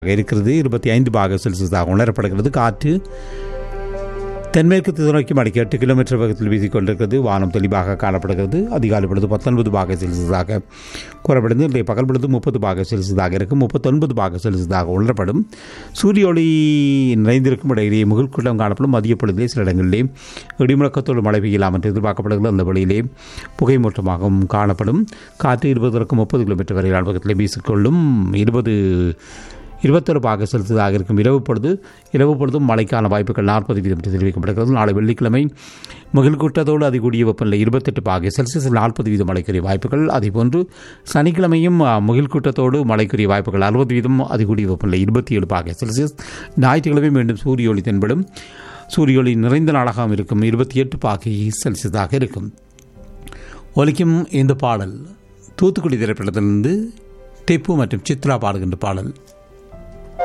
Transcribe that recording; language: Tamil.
இருக்கிறது. 25 பாக செல்சியஸாக உணரப்படுகிறது. காற்று தென்மேற்கு திசைநோக்கி மணிக்கு 8 கிலோமீட்டர் வேகத்தில் வீசிக்கொண்டிருக்கிறது. வானம் தெளிவாக காணப்படுகிறது. அதிகாலை பொழுது 19 பாக செல்சியஸாக கூறப்படுகிறது. இன்றைய பகல் பொழுது 30 பாக செல்சியஸாக இருக்கும். 39 பாக செல்சியஸாக உணரப்படும். சூரிய ஒளி நிறைந்திருக்கும் இடையிலேயே முகல்குள்ளம் காணப்படும். மதிய பொழுதிலே சில இடங்களிலே இடிமுழக்கத்தோடு மழை பெய்யலாம் என்று எதிர்பார்க்கப்படுகிறது. அந்த வழியிலே புகைமூட்டமாகவும் காணப்படும். காற்று 20-30 கிலோமீட்டர் வரை வேகத்திலே வீசிக்கொள்ளும். 21 பாக செல்சியஸாக இருக்கும். இரவு பொழுதும் மழைக்கான வாய்ப்புகள் 40% என்று தெரிவிக்கப்படுகிறது. நாளை வெள்ளிக்கிழமை முகில்கூட்டத்தோடு அதிகூடிய வெப்பநிலை 28 பாக செல்சியஸ், 40% மழைக்குரிய வாய்ப்புகள். அதேபோன்று சனிக்கிழமையும் முகில்கூட்டத்தோடு மழைக்குரிய வாய்ப்புகள் 60%, அதிகூடிய வெப்பநிலை 27 பாக செல்சியஸ். ஞாயிற்றுக்கிழமை மீண்டும் சூரிய ஒளி தென்படும். சூரிய ஒளி நிறைந்த நாளாகவும் இருக்கும். 28 பாகை செல்சியஸாக இருக்கும். ஒலிக்கும் இந்த பாடல் தூத்துக்குடி திரைப்படத்திலிருந்து டிப்பு மற்றும் சித்ரா பாடுகின்ற பாடல்.